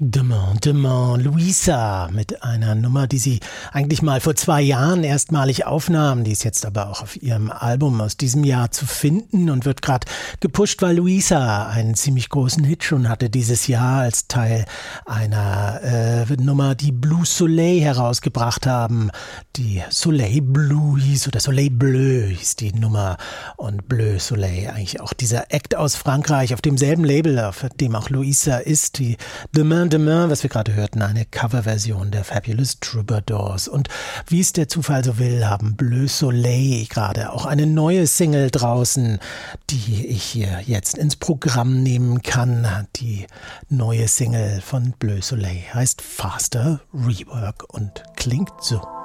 Demain, Demain, Louisa mit einer Nummer, die sie eigentlich mal vor 2 Jahren erstmalig aufnahm. Die ist jetzt aber auch auf ihrem Album aus diesem Jahr zu finden und wird gerade gepusht, weil Louisa einen ziemlich großen Hit schon hatte dieses Jahr als Teil einer Nummer, die Blue Soleil herausgebracht haben. Die Soleil Blue hieß oder Soleil Bleu hieß die Nummer und Bleu Soleil eigentlich auch dieser Act aus Frankreich auf demselben Label, auf dem auch Louisa ist, die Demain, Demain, was wir gerade hörten, eine Coverversion der Fabulous Troubadours. Und wie es der Zufall so will, haben Bleu Soleil gerade auch eine neue Single draußen, die ich hier jetzt ins Programm nehmen kann. Die neue Single von Bleu Soleil heißt Faster Rework und klingt so.